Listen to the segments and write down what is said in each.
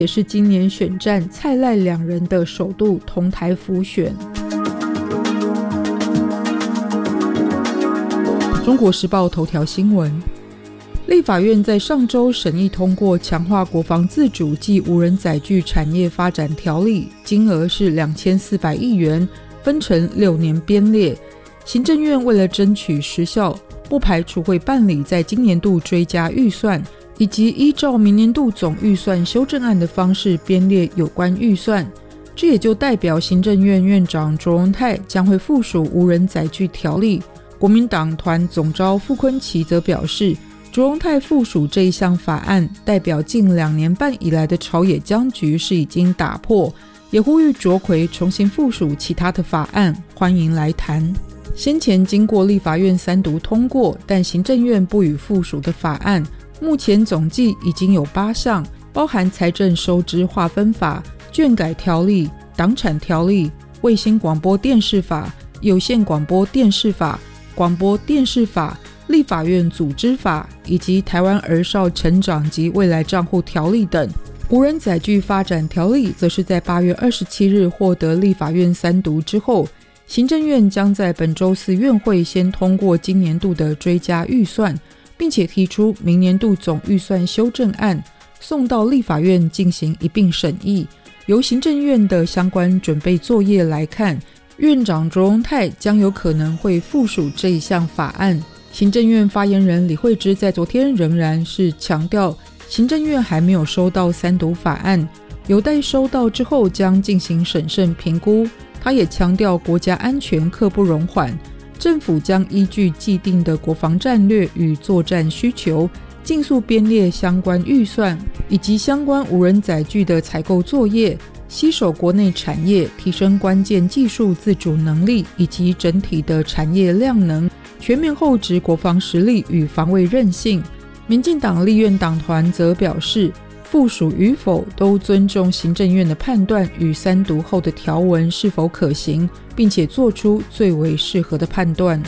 也是今年选战蔡赖两人的首度同台辅选。中国时报头条新闻，立法院在上周审议通过强化国防自主暨无人载具产业发展条例，金额是2400亿元，分成6年编列。行政院为了争取时效，不排除会办理在今年度追加预算，以及依照明年度总预算修正案的方式编列有关预算。这也就代表行政院院长卓荣泰将会附属无人载具条例。国民党团总召傅崐萁则表示，卓荣泰附属这一项法案，代表近2年半以来的朝野僵局是已经打破，也呼吁卓揆重新附属其他的法案，欢迎来谈。先前经过立法院3读通过，但行政院不予附属的法案，目前总计已经有8项，包含财政收支划分法、卷改条例、党产条例、卫星广播电视法、有线广播电视法、广播电视法、立法院组织法以及台湾儿少成长及未来账户条例等。无人载具发展条例则是在8月27日获得立法院3读之后，行政院将在本周4院会先通过今年度的追加预算，并且提出明年度总预算修正案，送到立法院进行一并审议。由行政院的相关准备作业来看，院长卓荣泰将有可能会附属这一项法案。行政院发言人李惠芝在昨天仍然是强调，行政院还没有收到3读法案，有待收到之后将进行审慎评估。他也强调，国家安全刻不容缓，政府将依据既定的国防战略与作战需求，尽速编列相关预算以及相关无人载具的采购作业，携手国内产业，提升关键技术自主能力以及整体的产业量能，全面厚植国防实力与防卫韧性。民进党立院党团则表示，附属与否都尊重行政院的判断与3读后的条文是否可行，并且做出最为适合的判断。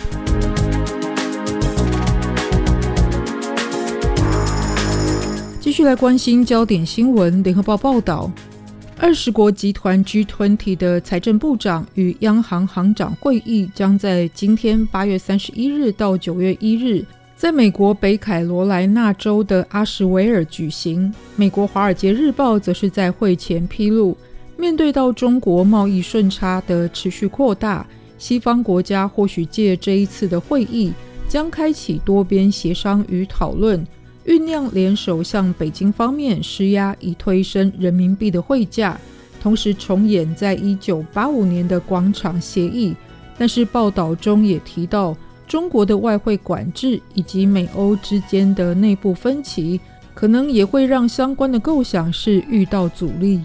继续来关心焦点新闻，联合报报道，20国集团 G20 的财政部长与央行行长会议将在今天8月31日到9月1日在美国北凯罗来纳州的阿什维尔举行。美国华尔街日报则是在会前披露，面对到中国贸易顺差的持续扩大，西方国家或许借这一次的会议将开启多边协商与讨论，酝酿联手向北京方面施压，以推升人民币的汇价，同时重演在1985年的广场协议。但是报道中也提到，中国的外汇管制以及美欧之间的内部分歧，可能也会让相关的构想是遇到阻力。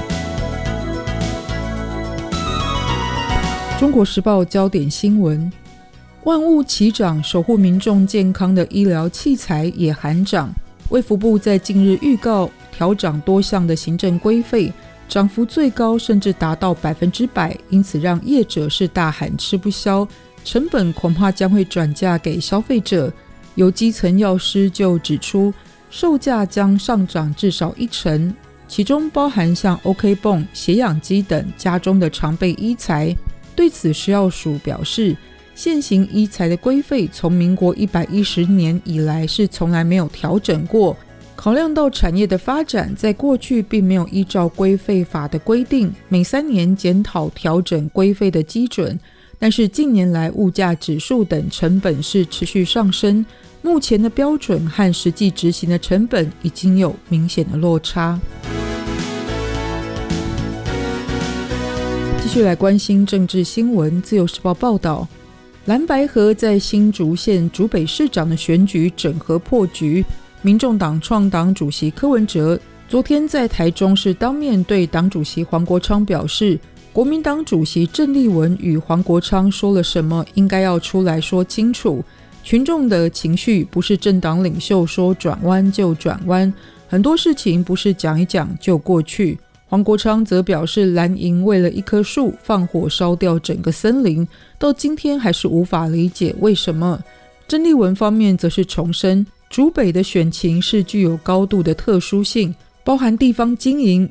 中国时报焦点新闻，万物齐涨，守护民众健康的医疗器材也喊涨。卫福部在近日预告调涨多项的行政规费，涨幅最高甚至达到100%，因此让业者是大喊吃不消，成本恐怕将会转嫁给消费者。有基层药师就指出，售价将上涨至少1成，其中包含像 OK 泵、血氧机等家中的常备医材。对此，食药署表示，现行医材的规费从民国110年以来是从来没有调整过。考量到产业的发展，在过去并没有依照规费法的规定，每3年检讨调整规费的基准。但是近年来物价指数等成本是持续上升，目前的标准和实际执行的成本已经有明显的落差。继续来关心政治新闻，自由时报报道，蓝白合在新竹县竹北市长的选举整合破局，民众党创党主席柯文哲昨天在台中市当面对党主席黄国昌表示，国民党主席郑丽文与黄国昌说了什么，应该要出来说清楚。群众的情绪不是政党领袖说转弯就转弯，很多事情不是讲一讲就过去。黄国昌则表示，蓝营为了一棵树放火烧掉整个森林，到今天还是无法理解为什么。郑丽文方面则是重申，竹北的选情是具有高度的特殊性， 包含地方经营、